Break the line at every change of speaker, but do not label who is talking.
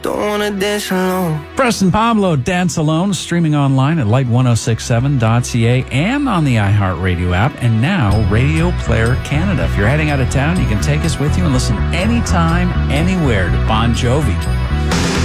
Don't wanna dance alone.
Preston Pablo, Dance Alone, streaming online at light1067.ca and on the iHeartRadio app, and now Radio Player Canada. If you're heading out of town, you can take us with you and listen anytime, anywhere to Bon Jovi.